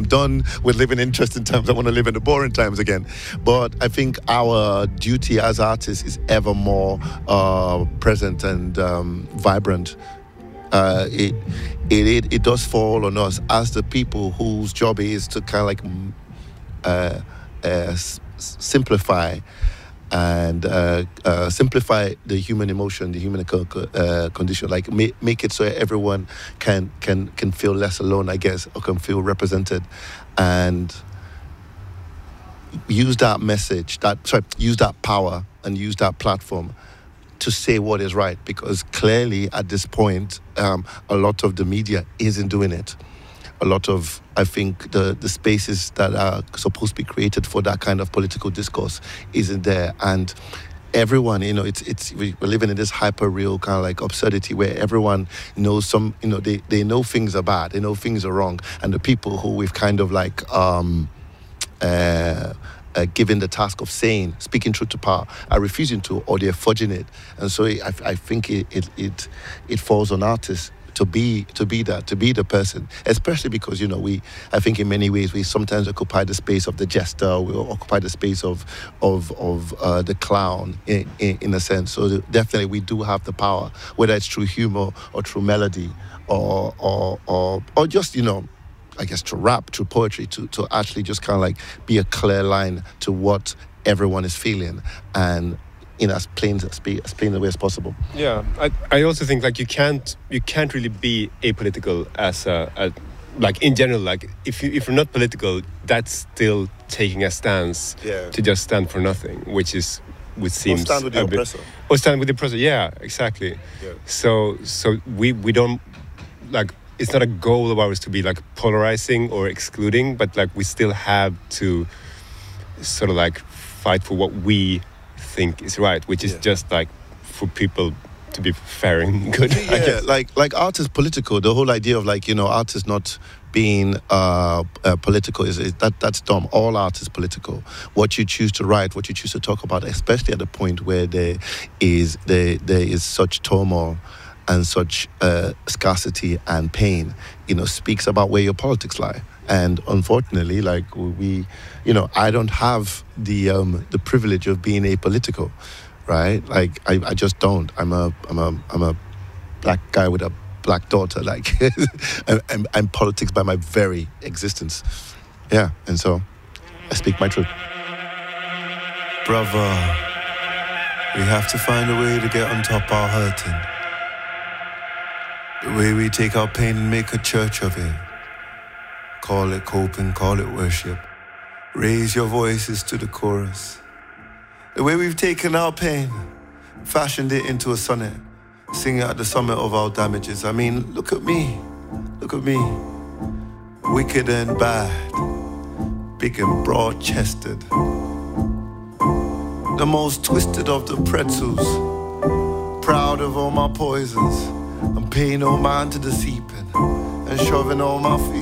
I'm done with living in interesting times. I want to live in the boring times again. But I think our duty as artists is ever more present and vibrant. It does fall on us as the people whose job it is to kind of like simplify and simplify the human emotion, the human condition, like make it so everyone can feel less alone, I guess, or can feel represented, and use that message, use that power and use that platform to say what is right, because clearly at this point, a lot of the media isn't doing it. A lot of, I think, the spaces that are supposed to be created for that kind of political discourse isn't there. And everyone, we're living in this hyper real kind of like absurdity where everyone knows they know things are bad, they know things are wrong. And the people who we've kind of like given the task of speaking truth to power, are refusing to, or they're fudging it. And so I think it falls on artists to be the person, especially because I think in many ways we sometimes occupy the space of the jester, we occupy the space of the clown in a sense. So definitely we do have the power, whether it's through humor or through melody or just I guess to rap, through poetry, to actually just kind of like be a clear line to what everyone is feeling, and as plain the way as possible. Yeah, I also think like you can't really be apolitical as a like in general. Like if you're not political, that's still taking a stance to just stand for nothing, which seems or stand with the oppressor. Or stand with the oppressor. Yeah, exactly. Yeah. So we don't like. It's not a goal of ours to be like polarizing or excluding, but like we still have to sort of like fight for what we think is right, which is just like for people to be fair and good. Yeah, like art is political. The whole idea of like art is not being political is that's dumb. All art is political. What you choose to write, what you choose to talk about, especially at the point where there is such turmoil and such scarcity and pain, speaks about where your politics lie. And unfortunately, like I don't have the privilege of being apolitical, right? Like I just don't. I'm a black guy with a black daughter. Like I'm politics by my very existence. Yeah, and so I speak my truth. Brother, we have to find a way to get on top our hurting. The way we take our pain and make a church of it. Call it coping, call it worship. Raise your voices to the chorus. The way we've taken our pain, fashioned it into a sonnet, sing it at the summit of our damages. I mean, look at me. Wicked and bad, big and broad-chested. The most twisted of the pretzels, proud of all my poisons. I'm paying no mind to the seeping and shoving all my feelings